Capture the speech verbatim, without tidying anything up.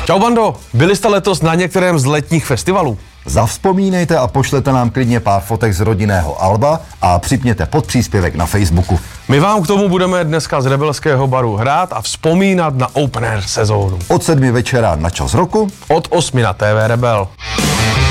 Čau bando, byli jste letos na některém z letních festivalů? Zavzpomínejte a pošlete nám klidně pár fotek z rodinného alba a připněte pod příspěvek na Facebooku. My vám k tomu budeme dneska z Rebelského baru hrát a vzpomínat na Open Air sezónu. Od sedmi večera na Čas roku. Od osmi na T V Rebel.